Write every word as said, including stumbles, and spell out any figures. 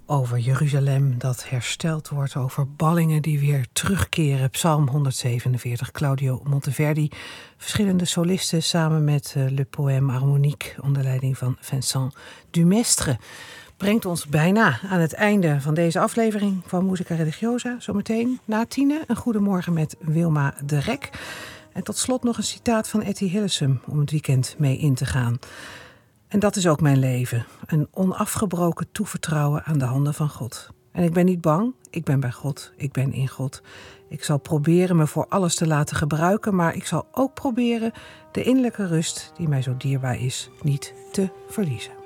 over Jeruzalem dat hersteld wordt, over ballingen die weer terugkeren. Psalm honderdzevenenveertig, Claudio Monteverdi. Verschillende solisten samen met uh, Le Poème Harmonique onder leiding van Vincent Dumestre. Brengt ons bijna aan het einde van deze aflevering van Musica Religiosa. Zometeen na tienen een goedemorgen met Wilma de Rek. En tot slot nog een citaat van Etty Hillesum om het weekend mee in te gaan. En dat is ook mijn leven. Een onafgebroken toevertrouwen aan de handen van God. En ik ben niet bang, ik ben bij God, ik ben in God. Ik zal proberen me voor alles te laten gebruiken, maar ik zal ook proberen de innerlijke rust die mij zo dierbaar is niet te verliezen.